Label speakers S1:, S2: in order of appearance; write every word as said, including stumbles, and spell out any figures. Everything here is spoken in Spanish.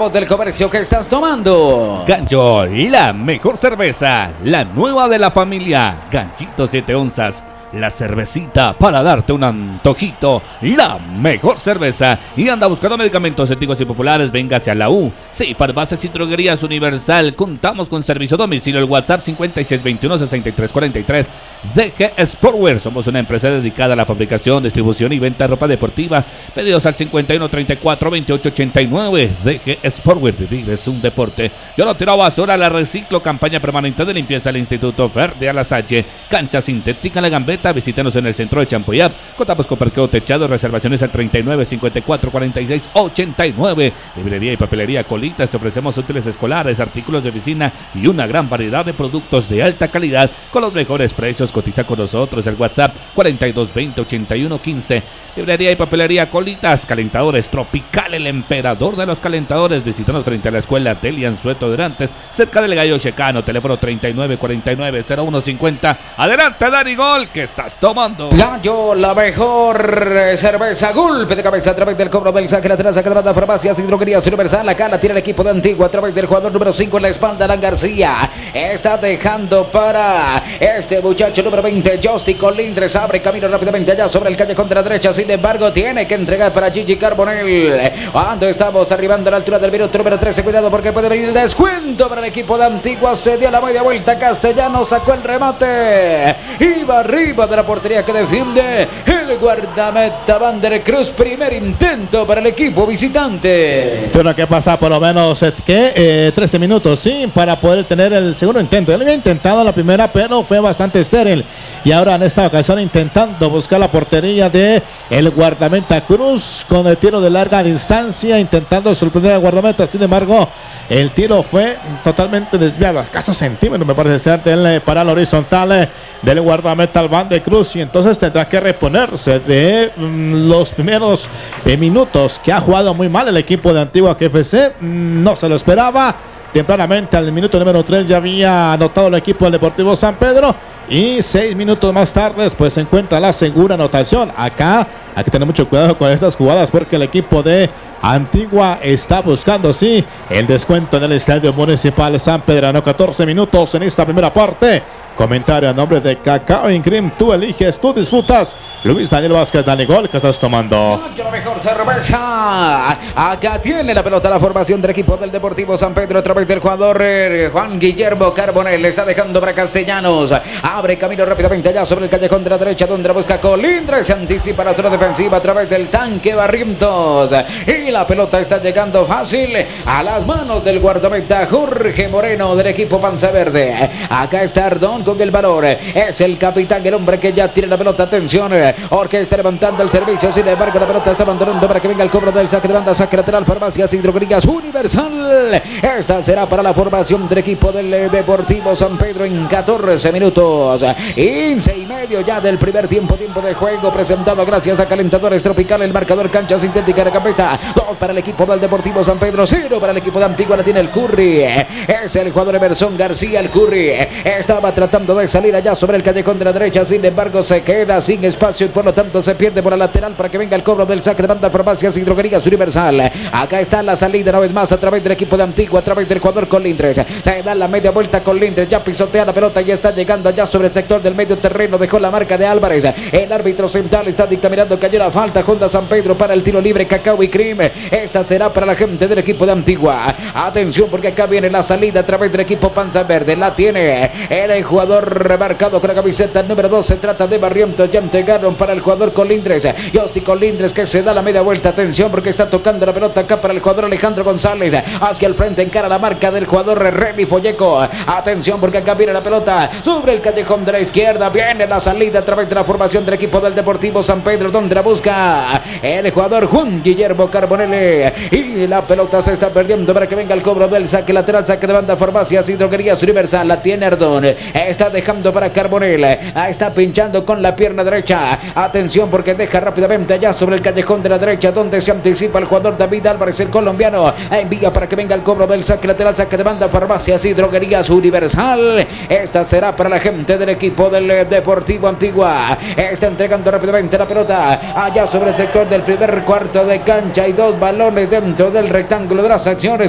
S1: voz del comercio. ¿Qué estás tomando?
S2: Gancho, la mejor cerveza, la nueva de la familia. Ganchito siete onzas. La cervecita para darte un antojito, la mejor cerveza. Y anda buscando medicamentos éticos y populares, véngase a la U. Sí, Farmacias y Droguerías Universal. Contamos con servicio a domicilio. El WhatsApp cincuenta y seis veintiuno sesenta y tres cuarenta y tres. D G Sportwear. Somos una empresa dedicada a la fabricación, distribución y venta de ropa deportiva. Pedidos al cincuenta y uno treinta y cuatro veintiocho ochenta y nueve. D G Sportwear. Vivir es un deporte. Yo no tiro basura, la reciclo. Campaña permanente de limpieza del Instituto Verde Alasalle. Cancha sintética La Gambeta. Visítanos en el centro de Champuyap. Contamos con parqueo techado. Reservaciones al treinta y nueve cincuenta y cuatro cuarenta y seis ochenta y nueve. Librería y papelería Colitas. Te ofrecemos útiles escolares, artículos de oficina y una gran variedad de productos de alta calidad con los mejores precios. Cotiza con nosotros. El WhatsApp cuarenta y dos veinte ochenta y uno quince. Librería y papelería Colitas. Calentadores Tropical, el emperador de los calentadores. Visítanos frente a la escuela Delian Sueto Durantes, cerca del Gallo Checano. Teléfono treinta y nueve cuarenta y nueve cero uno cincuenta. Adelante, Dani Gol, que estás tomando.
S1: Gallo, la mejor cerveza. Golpe de cabeza a través del cobro del saque lateral. Saca de banda. Farmacias y Droguerías Universal. Acá la tiene el equipo de Antigua a través del jugador número cinco en la espalda, Alan García. Está dejando para este muchacho número veinte, Justy Colindres. Abre camino rápidamente allá sobre el callejón de la derecha. Sin embargo, tiene que entregar para Gigi Carbonell. Cuando estamos arribando a la altura del minuto número trece. Cuidado porque puede venir el descuento para el equipo de Antigua. Se dio la media vuelta. Castellano sacó el remate. Iba arriba de la portería que defiende el guardameta Vander Cruz. Primer intento para el equipo visitante.
S3: Tiene que pasar por lo menos ¿qué? Eh, trece minutos, sí, para poder tener el segundo intento. Él había intentado la primera, pero fue bastante estéril. Y ahora en esta ocasión intentando buscar la portería de el guardameta Cruz con el tiro de larga distancia, intentando sorprender al guardameta. Sin embargo, el tiro fue totalmente desviado, a escasos centímetros me parece ser del para la horizontal eh, del guardameta Albán de Cruz, y entonces tendrá que reponerse de mm, los primeros eh, minutos que ha jugado muy mal el equipo de Antigua G F C. Mm, no se lo esperaba. Tempranamente al minuto número tres ya había anotado el equipo del Deportivo San Pedro, y seis minutos más tarde pues se encuentra la segura anotación. Acá hay que tener mucho cuidado con estas jugadas porque el equipo de Antigua está buscando sí el descuento en el Estadio Municipal San Pedrano. catorce minutos en esta primera parte. Comentario a nombre de Cacao and Cream. Tú eliges, tú disfrutas. Luis Daniel Vázquez, Dani Gol, ¿qué estás tomando?
S1: La mejor cerveza. Acá tiene la pelota la formación del equipo del Deportivo San Pedro a través del jugador eh, Juan Guillermo Carbonell. Le está dejando para Castellanos. Abre camino rápidamente allá sobre el callejón de la derecha donde la busca Colindres. Se anticipa la zona defensiva a través del tanque Barrientos. Y la pelota está llegando fácil a las manos del guardameta Jorge Moreno del equipo Panza Verde. Acá está Ardón con el valor. Es el capitán, el hombre que ya tiene la pelota. Atención, porque está levantando el servicio. Sin embargo, la pelota está abandonando para que venga el cobro del saque de banda. Saque lateral. Farmacias y Droguerías Universal. Esta será para la formación del equipo del Deportivo San Pedro en catorce minutos. quince y medio ya del primer tiempo. Tiempo de juego presentado gracias a Calentadores Tropical. El marcador cancha sintética de Capeta. dos para el equipo del Deportivo San Pedro. cero para el equipo de Antigua. La tiene el Curry. Es el jugador Emerson García. El Curry estaba tratando de salir allá sobre el callejón de la derecha. Sin embargo, se queda sin espacio y por lo tanto se pierde por la lateral para que venga el cobro del saque de banda. Farmacias y Droguerías Universal. Acá está la salida una vez más a través del equipo de Antigua, a través del jugador Colindres. Se da la media vuelta Colindres. Ya pisotea la pelota y está llegando allá sobre el sector del medio terreno. Dejó la marca de Álvarez. El árbitro central está dictaminando que hay una falta. Honda San Pedro para el tiro libre. Cacao y Cream. Esta será para la gente del equipo de Antigua. Atención porque acá viene la salida a través del equipo Panza Verde. La tiene el jugador remarcado con la camiseta número dos. Se trata de Barrientos. Ya entregaron para el jugador Colindres. Justy Colindres que se da la media vuelta. Atención porque está tocando la pelota acá para el jugador Alejandro González. Hacia el frente encara la marca del jugador Remy Folleco. Atención porque acá viene la pelota sobre el callejón de la izquierda. Viene la salida a través de la formación del equipo del Deportivo San Pedro, donde la busca el jugador Juan Guillermo Carbonell. Y la pelota se está perdiendo para que venga el cobro del saque lateral. Saque de banda. Farmacias y Droguerías Universal. La tiene Ardón. Está dejando para Carbonell. Está pinchando con la pierna derecha. Atención porque deja rápidamente allá sobre el callejón de la derecha donde se anticipa el jugador David Álvarez, el colombiano. Envía para que venga el cobro del saque lateral. Saque de banda. Farmacias y Droguerías Universal. Esta será para la gente del equipo del Deportivo Antigua. Está entregando rápidamente la pelota allá sobre el sector del primer cuarto de cancha. Y dos balones dentro del rectángulo de las acciones.